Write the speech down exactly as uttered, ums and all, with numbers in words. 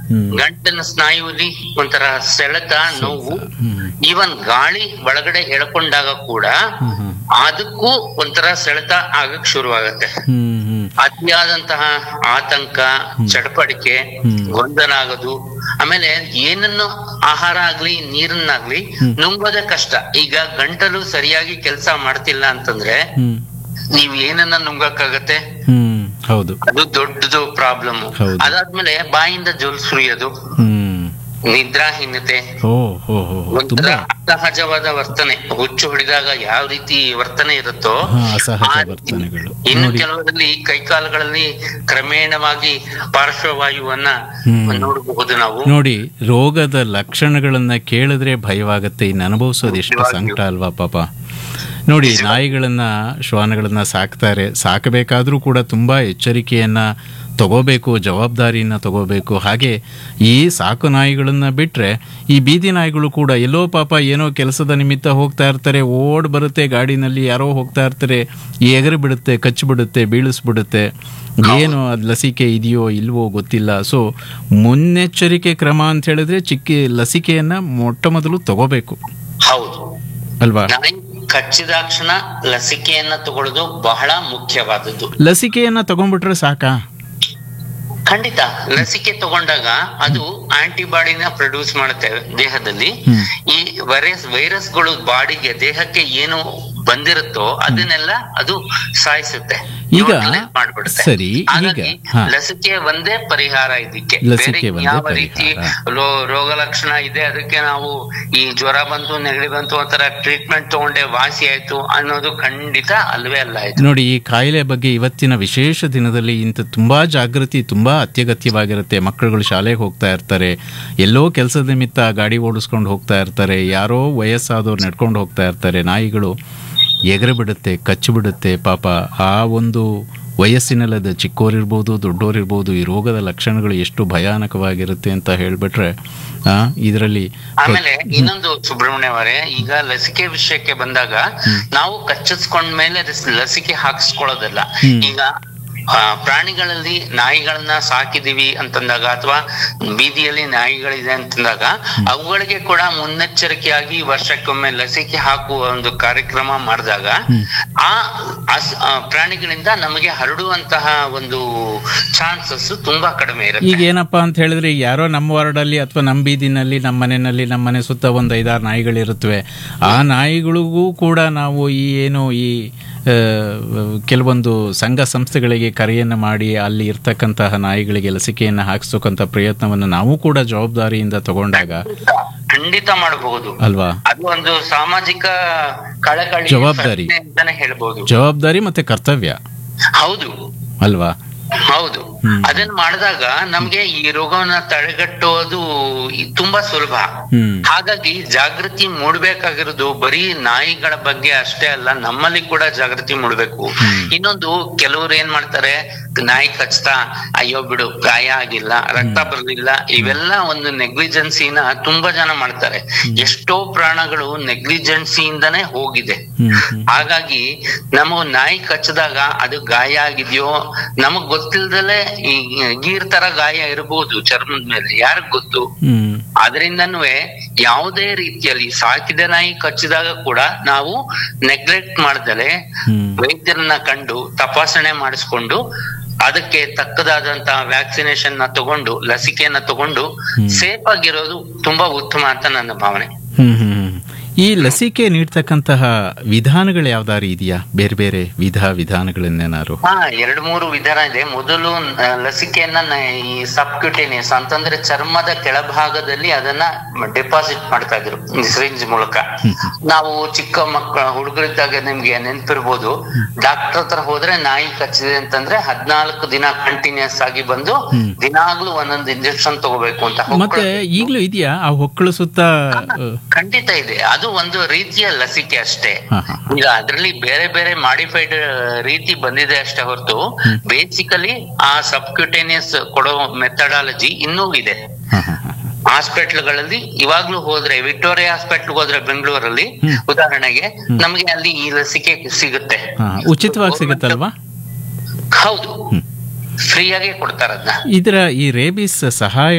ಹ್ಮ್. ಗಂಟನ ಸ್ನಾಯುವಿಲಿ ಒಂಥರ ಸೆಳೆತ, ನೋವು. ಹ್ಮ್. ಈವನ್ ಗಾಳಿ ಒಳಗಡೆ ಎಳ್ಕೊಂಡಾಗ ಕೂಡ ಹ್ಮ್ ಹ್ಮ್ ಅದಕ್ಕೂ ಒಂಥರ ಸೆಳೆತ ಆಗಕ್ ಶುರುವಾಗತ್ತೆ. ಹ್ಮ್ ಹ್ಮ್ ಅತಿಯಾದಂತಹ ಆತಂಕ, ಚಡಪಡಿಕೆ, ಹ್ಮ್. ಗೊಂದಲ ಆಗೋದು. ಆಮೇಲೆ ಏನನ್ನು ಆಹಾರ ಆಗ್ಲಿ ನೀರನ್ನಾಗ್ಲಿ ಹ್ಮ್. ನುಂಗೋದೇ ಕಷ್ಟ. ಈಗ ಗಂಟಲು ಸರಿಯಾಗಿ ಕೆಲಸ ಮಾಡ್ತಿಲ್ಲ ಅಂತಂದ್ರೆ ಹ್ಮ್ ನೀವ್ ಏನನ್ನ ನುಂಗಕ್ಕಾಗತ್ತೆ? ಹ್ಮ್ ಹೌದು. ಅದು ದೊಡ್ಡದು ಪ್ರಾಬ್ಲಮ್. ಹೌದು. ಅದಾದ್ಮೇಲೆ ಬಾಯಿಂದ ಜೊಲ್ ಸುರಿಯೋದು, ಹ್ಮ್ ನಿದ್ರಾಹೀನತೆ, ಓ ಹೋ ಹೋ ಒಂಥರ ತುಂಬಾ ಅಸಹಜವಾದ ವರ್ತನೆ. ಹುಚ್ಚು ಹೊಡಿದಾಗ ಯಾವ ರೀತಿ ವರ್ತನೆ ಇರುತ್ತೋ ಹಾ, ಅಸಹಜ ಆ ರೀತಿ. ವರ್ತನೆಗಳು. ಇನ್ನು ನೋಡಿ. ಕೆಲವರಲ್ಲಿ ಕೈಕಾಲುಗಳಲ್ಲಿ ಕ್ರಮೇಣವಾಗಿ ಪಾರ್ಶ್ವವಾಯುವನ್ನ ಹ್ಮ್. ನೋಡಬಹುದು ನಾವು. ನೋಡಿ, ರೋಗದ ಲಕ್ಷಣಗಳನ್ನ ಕೇಳಿದ್ರೆ ಭಯವಾಗತ್ತೆ, ಇನ್ನು ಅನುಭವಿಸೋದು ಎಷ್ಟು ಸಂಕಟ ಅಲ್ವಾ ಪಾಪ. ನೋಡಿ, ನಾಯಿಗಳನ್ನ ಶ್ವಾನಗಳನ್ನ ಸಾಕ್ತಾರೆ, ಸಾಕಬೇಕಾದ್ರೂ ಕೂಡ ತುಂಬಾ ಎಚ್ಚರಿಕೆಯನ್ನ ತಗೋಬೇಕು, ಜವಾಬ್ದಾರಿಯನ್ನ ತಗೋಬೇಕು. ಹಾಗೆ ಈ ಸಾಕು ನಾಯಿಗಳನ್ನ ಬಿಟ್ರೆ ಈ ಬೀದಿ ನಾಯಿಗಳು ಕೂಡ ಎಲ್ಲೋ ಪಾಪ ಏನೋ ಕೆಲಸದ ನಿಮಿತ್ತ ಹೋಗ್ತಾ ಇರ್ತಾರೆ, ಓಡ್ ಬರುತ್ತೆ ಗಾಡಿನಲ್ಲಿ, ಯಾರೋ ಹೋಗ್ತಾ ಇರ್ತಾರೆ, ಎಗರು ಬಿಡುತ್ತೆ, ಕಚ್ಚಿ ಬಿಡುತ್ತೆ, ಬೀಳಿಸ್ಬಿಡುತ್ತೆ. ಏನು ಅದು ಲಸಿಕೆ ಇದೆಯೋ ಇಲ್ವೋ ಗೊತ್ತಿಲ್ಲ. ಸೊ ಮುನ್ನೆಚ್ಚರಿಕೆ ಕ್ರಮ ಅಂತ ಹೇಳಿದ್ರೆ ಚಿಕ್ಕ ಲಸಿಕೆಯನ್ನ ಮೊಟ್ಟ ಮೊದಲು ತಗೋಬೇಕು ಹೌದು ಅಲ್ವಾ. ನಾಯಿ ಕಚ್ಚಿದಾಕ್ಷಣ ಲಸಿಕೆಯನ್ನ ತಗೊಳ್ಳೋದು ಬಹಳ ಮುಖ್ಯವಾದದ್ದು. ಲಸಿಕೆಯನ್ನ ತಗೊಂಡ್ಬಿಟ್ರೆ ಸಾಕಾ? ಖಂಡಿತ. ಲಸಿಕೆ ತಗೊಂಡಾಗ ಅದು ಆಂಟಿಬಾಡಿನ ಪ್ರೊಡ್ಯೂಸ್ ಮಾಡುತ್ತೆ ದೇಹದಲ್ಲಿ. ಹ್ಮ್. ಈ ವೈರಸ್ ವೈರಸ್ಗಳು ಬಾಡಿಗೆ ದೇಹಕ್ಕೆ ಏನು ಬಂದಿರುತ್ತೋ ಅದನ್ನೆಲ್ಲ ಅದು ಸಾಯಿಸುತ್ತೆ, ಈಗ neutralize ಮಾಡ್ಬಿಡುತ್ತೆ. ಸರಿ, ಈಗ ಹಾಗಾಗಿ ಹಾ. ಲಸಿಕೆ ಒಂದೇ ಪರಿಹಾರ ಇದಕ್ಕೆ. ಲಸಿಕೆ ಬೇರೆ ಒಂದೇ ಯಾವ ಪರಿಹಾರ. ರೀತಿ ರೋ- ರೋಗ ಲಕ್ಷಣ ಇದೆ ಅದಕ್ಕೆ ನಾವು ಈ ಜ್ವರ ಬಂತು, ನೆಗಡಿ ಬಂತು ಒಂಥರ ಟ್ರೀಟ್ಮೆಂಟ್ ತಗೊಂಡೆ ವಾಸಿ ಆಯ್ತು ಅನ್ನೋದು ಖಂಡಿತ ಅಲ್ವೇ ಅಲ್ಲ ಇದು. ನೋಡಿ, ಈ ಕಾಯಿಲೆ ಬಗ್ಗೆ ಇವತ್ತಿನ ವಿಶೇಷ ದಿನದಲ್ಲಿ ಇಂಥ ತುಂಬಾ ಜಾಗೃತಿ ತುಂಬಾ ಅತ್ಯಗತ್ಯವಾಗಿರುತ್ತೆ. ಮಕ್ಕಳುಗಳು ಶಾಲೆಗೆ ಹೋಗ್ತಾ ಇರ್ತಾರೆ, ಎಲ್ಲೋ ಕೆಲಸದ ನಿಮಿತ್ತ ಗಾಡಿ ಓಡಿಸ್ಕೊಂಡು ಹೋಗ್ತಾ ಇರ್ತಾರೆ, ಯಾರೋ ವಯಸ್ಸಾದವ್ರು ನಡ್ಕೊಂಡು ಹೋಗ್ತಾ ಇರ್ತಾರೆ, ನಾಯಿಗಳು ಎಗರು ಬಿಡುತ್ತೆ, ಕಚ್ಚಿ ಬಿಡುತ್ತೆ ಪಾಪ. ಆ ಒಂದು ವಯಸ್ಸಿನಲ್ಲದ ಚಿಕ್ಕೋರಿರ್ಬೋದು ದೊಡ್ಡೋರಿರ್ಬೋದು, ಈ ರೋಗದ ಲಕ್ಷಣಗಳು ಎಷ್ಟು ಭಯಾನಕವಾಗಿರುತ್ತೆ ಅಂತ ಹೇಳ್ಬಿಟ್ರೆ ಆ ಇದರಲ್ಲಿ ಆಮೇಲೆ ಇನ್ನೊಂದು ಸುಬ್ರಹ್ಮಣ್ಯ ಅವರೇ, ಈಗ ಲಸಿಕೆ ವಿಷಯಕ್ಕೆ ಬಂದಾಗ ನಾವು ಕಚ್ಚಿಸ್ಕೊಂಡ್ಮೇಲೆ ಲಸಿಕೆ ಹಾಕಿಸ್ಕೊಳ್ಳೋದಲ್ಲ. ಈಗ ಆ, ಪ್ರಾಣಿಗಳಲ್ಲಿ ನಾಯಿಗಳನ್ನ ಸಾಕಿದೀವಿ ಅಂತಂದಾಗ ಅಥವಾ ಬೀದಿಯಲ್ಲಿ ನಾಯಿಗಳಿದೆ ಅಂತಂದಾಗ ಅವುಗಳಿಗೆ ಕೂಡ ಮುನ್ನೆಚ್ಚರಿಕೆಯಾಗಿ ವರ್ಷಕ್ಕೊಮ್ಮೆ ಲಸಿಕೆ ಹಾಕುವ ಒಂದು ಕಾರ್ಯಕ್ರಮ ಮಾಡಿದಾಗ ಆ ಅಸ್- ಆ, ಪ್ರಾಣಿಗಳಿಂದ ನಮಗೆ ಹರಡುವಂತಹ ಒಂದು ಚಾನ್ಸಸ್ ತುಂಬಾ ಕಡಿಮೆ ಇರುತ್ತೆ. ಈಗ ಏನಪ್ಪಾ ಅಂತ ಹೇಳಿದ್ರೆ, ಈಗ ಯಾರೋ ನಮ್ಮ ವಾರ್ಡಲ್ಲಿ ಅಥವಾ ನಮ್ಮ ಬೀದಿನಲ್ಲಿ, ನಮ್ಮ ಮನೆಯಲ್ಲಿ, ನಮ್ಮ ಮನೆ ಸುತ್ತ ಒಂದು ಐದಾರು ನಾಯಿಗಳಿರುತ್ತವೆ. ಆ ನಾಯಿಗಳಿಗೂ ಕೂಡ ನಾವು ಈ ಏನು ಈ ಆ, ಕೆಲವೊಂದು ಸಂಘ ಸಂಸ್ಥೆಗಳಿಗೆ ಕರೆಯನ್ನು ಮಾಡಿ ಅಲ್ಲಿ ಇರ್ತಕ್ಕಂತಹ ನಾಯಿಗಳಿಗೆ ಲಸಿಕೆಯನ್ನು ಹಾಕಿಸ್ತಕ್ಕಂಥ ಪ್ರಯತ್ನವನ್ನು ನಾವು ಕೂಡ ಜವಾಬ್ದಾರಿಯಿಂದ ತಗೊಂಡಾಗ ಖಂಡಿತ ಮಾಡಬಹುದು ಅಲ್ವಾ. ಅದು ಒಂದು ಸಾಮಾಜಿಕ ಕಳಕಳಿ ಜವಾಬ್ದಾರಿ ಪ್ರಜ್ಞೆ ಅಂತಾನೆ ಹೇಳ್ಬೋದು. ಜವಾಬ್ದಾರಿ ಮತ್ತೆ ಕರ್ತವ್ಯ ಹೌದು ಅಲ್ವಾ. ಹೌದು ಅದನ್ನ ಮಾಡಿದಾಗ ನಮ್ಗೆ ಈ ರೋಗವನ್ನ ತಡೆಗಟ್ಟುವುದು ಈ ತುಂಬಾ ಸುಲಭ. ಹ್ಮ್ ಹಾಗಾಗಿ ಜಾಗೃತಿ ಮೂಡ್ಬೇಕಾಗಿರೋದು ಬರೀ ನಾಯಿಗಳ ಬಗ್ಗೆ ಅಷ್ಟೇ ಅಲ್ಲ, ನಮ್ಮಲ್ಲಿ ಕೂಡ ಜಾಗೃತಿ ಮೂಡ್ಬೇಕು. ಇನ್ನೊಂದು, ಕೆಲವ್ರು ಏನ್ ಮಾಡ್ತಾರೆ, ನಾಯಿ ಕಚ್ತಾ ಅಯ್ಯೋ ಬಿಡು ಗಾಯ ಆಗಿಲ್ಲ, ರಕ್ತ ಬರ್ಲಿಲ್ಲ, ಇವೆಲ್ಲ ಒಂದು ನೆಗ್ಲಿಜೆನ್ಸಿನ ತುಂಬಾ ಜನ ಮಾಡ್ತಾರೆ. ಎಷ್ಟೋ ಪ್ರಾಣಗಳು ನೆಗ್ಲಿಜೆನ್ಸಿಯಿಂದಾನೇ ಹೋಗಿದೆ. ಹಾಗಾಗಿ ನಮ್ಮ ನಾಯಿ ಕಚ್ಚದಾಗ ಅದು ಗಾಯ ಆಗಿದ್ಯೋ ನಮಗ್ ಗೊತ್ತಿಲ್ದಲೆ ಈ ಗೀರ್ ತರ ಗಾಯ ಇರಬಹುದು ಚರ್ಮದ ಮೇಲೆ, ಯಾರಿಗ್ ಗೊತ್ತು. ಅದರಿಂದನೂ ಯಾವುದೇ ರೀತಿಯಲ್ಲಿ ಸಾಕಿದ ನಾಯಿ ಕಚ್ಚಿದಾಗ ಕೂಡ ನಾವು ನೆಗ್ಲೆಕ್ಟ್ ಮಾಡ್ದಲೆ ವೈದ್ಯರನ್ನ ಕಂಡು ತಪಾಸಣೆ ಮಾಡಿಸ್ಕೊಂಡು ಅದಕ್ಕೆ ತಕ್ಕದಾದಂತಹ ವ್ಯಾಕ್ಸಿನೇಷನ್ ನ ತಗೊಂಡು ಲಸಿಕೆಯನ್ನ ತಗೊಂಡು ಸೇಫ್ ಆಗಿರೋದು ತುಂಬಾ ಉತ್ತಮ ಅಂತ ನನ್ನ ಭಾವನೆ. ಹ್ಮ್ ಹ್ಮ್ ಈ ಲಸಿಕೆ ನೀಡ್ತಕ್ಕಂತಹ ವಿಧಾನಗಳು ಯಾವ್ದಾರು ಇದೆಯಾ? ಬೇರೆ ಬೇರೆ ವಿಧ ವಿಧಾನಗಳನ್ನೇನಾರು? ಹಾ, ಎರಡು ಮೂರು ವಿಧಾನ ಇದೆ. ಮೊದಲು ಆ, ಲಸಿಕೆಯನ್ನ ನ- ಈ ಸಬ್ಕ್ಯೂಟೇನಿಯಸ್ ಅಂತಂದ್ರೆ ಚರ್ಮದ ಕೆಳಭಾಗದಲ್ಲಿ ಅದನ್ನ ಡೆಪಾಸಿಟ್ ಮಾಡ್ತಾ ಇದ್ರು ಸಿರಿಂಜ್ ಮೂಲಕ. ನಾವು ಚಿಕ್ಕ ಮಕ್ಕಳ ಹುಡುಗರಿದ್ದಾಗ ನಿಮ್ಗೆ ನೆನ್ಪಿರ್ಬೋದು, ಡಾಕ್ಟರ್ ಹತ್ರ ಹೋದ್ರೆ ನಾಯಿ ಕಚ್ಚಿದೆ ಅಂತಂದ್ರೆ ಹದ್ನಾಲ್ಕು ದಿನ ಕಂಟಿನ್ಯೂಸ್ ಆಗಿ ಬಂದು ದಿನಾಗ್ಲೂ ಒಂದೊಂದು ಇಂಜೆಕ್ಷನ್ ತಗೋಬೇಕು ಅಂತ. ಮತ್ತೆ ಈಗ್ಲೂ ಇದೆಯಾ ಆ ಹೊಕ್ಕಳು ಸುತ್ತ? ಖಂಡಿತ ಇದೆ. ಅದು ಒಂದು ರೀತಿಯ ಲಸಿಕೆ ಅಷ್ಟೇ. ಹಾ, ಹಾ. ಈಗ ಅದ್ರಲ್ಲಿ ಬೇರೆ ಬೇರೆ ಮಾಡಿಫೈಡ್ ರೀತಿ ಬಂದಿದೆ ಅಷ್ಟೇ ಹೊರತು ಬೇಸಿಕಲಿ ಆ ಸಬ್ಕ್ಯೂಟೇನಿಯಸ್ ಕೊಡೋ ಮೆಥಡಾಲಜಿ ಇನ್ನೂ ಇದೆ. ಹಾಸ್ಪಿಟ್ಲ್ಗಳಲ್ಲಿ ಇವಾಗ್ಲೂ ಹೋದ್ರೆ, ವಿಕ್ಟೋರಿಯಾ ಹಾಸ್ಪಿಟ್ಲ್ ಹೋದ್ರೆ ಬೆಂಗಳೂರಲ್ಲಿ ಉದಾಹರಣೆಗೆ, ನಮ್ಗೆ ಅಲ್ಲಿ ಈ ಲಸಿಕೆ ಸಿಗುತ್ತೆ. ಹಾ, ಉಚಿತವಾಗಿ ಸಿಗುತ್ತಲ್ವಾ? ಹೌದು, ಫ್ರೀಯಾಗೆ ಕೊಡ್ತಾರ ಅದನ್ನ. ಇದರ ಈ ರೇಬಿಸ್ ಸಹಾಯ